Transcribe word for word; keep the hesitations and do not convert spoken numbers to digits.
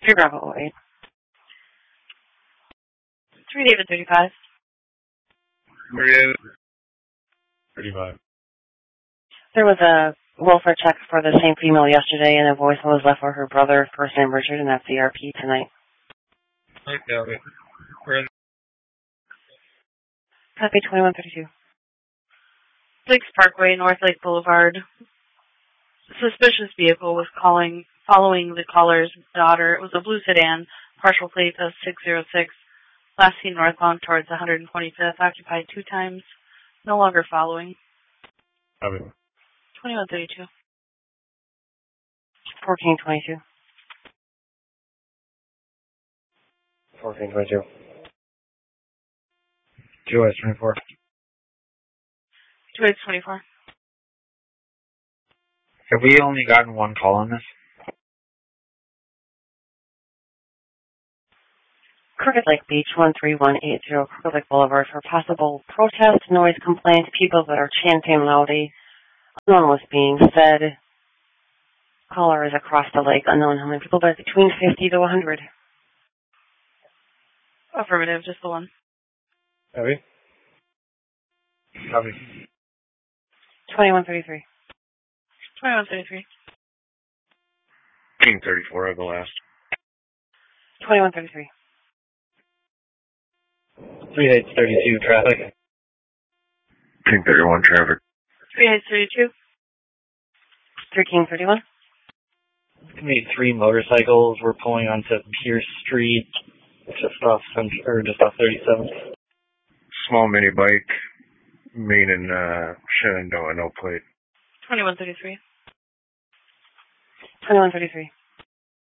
three Bravo oh eight. three David thirty-five. three David thirty-five. There was a welfare check for the same female yesterday, and a voicemail was left for her brother, first name Richard, and that's the R P tonight. Okay. Where is Copy twenty-one thirty-two. six Parkway, North Lake Boulevard. Suspicious vehicle was calling, following the caller's daughter. It was a blue sedan, partial plate of six zero six. Last seen northbound towards one hundred twenty-fifth, occupied two times. No longer following. Copy. twenty-one thirty-two. fourteen twenty-two. fourteen twenty-two. two S twenty-four. two H twenty-four. Have we only gotten one call on this? Crooked Lake Beach, one three one eight zero, Crooked Lake Boulevard, for possible protest, noise complaint, people that are chanting loudly. Unknown was being said. Caller is across the lake, unknown how many people, but between fifty to one hundred. Affirmative, just the one. Copy. Copy. twenty-one thirty-three. twenty-one thirty-three. King thirty-four of the last. twenty-one thirty-three. three eight thirty-two traffic. King thirty-one traffic. three H thirty-two. three King thirty-one. It's gonna be three motorcycles. We're pulling onto Pierce Street, just off or just off thirty-seventh. Small mini bike, main and uh, Shenandoah, no plate. twenty-one thirty-three. twenty-one thirty-three.